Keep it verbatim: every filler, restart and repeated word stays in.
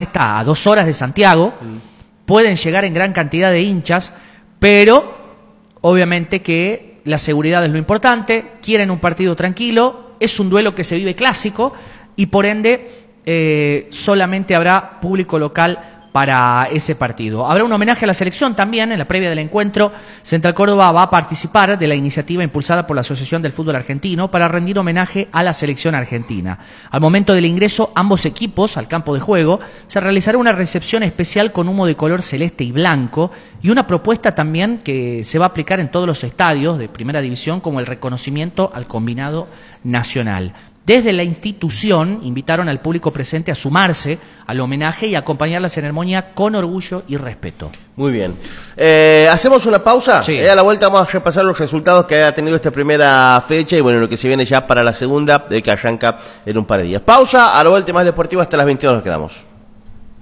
está a dos horas de Santiago, mm. pueden llegar en gran cantidad de hinchas, pero obviamente que la seguridad es lo importante, quieren un partido tranquilo, es un duelo que se vive clásico y por ende eh, solamente habrá público local para ese partido. Habrá un homenaje a la selección también en la previa del encuentro. Central Córdoba va a participar de la iniciativa impulsada por la Asociación del Fútbol Argentino para rendir homenaje a la selección argentina. Al momento del ingreso, ambos equipos al campo de juego, se realizará una recepción especial con humo de color celeste y blanco y una propuesta también que se va a aplicar en todos los estadios de primera división como el reconocimiento al combinado nacional. Desde la institución invitaron al público presente a sumarse al homenaje y acompañar la ceremonia con orgullo y respeto. Muy bien. Eh, ¿Hacemos una pausa? Sí. Eh, a la vuelta vamos a repasar los resultados que ha tenido esta primera fecha y bueno, lo que se viene ya para la segunda, de que arranca en un par de días. Pausa, a la vuelta más deportiva hasta las veintidós nos quedamos.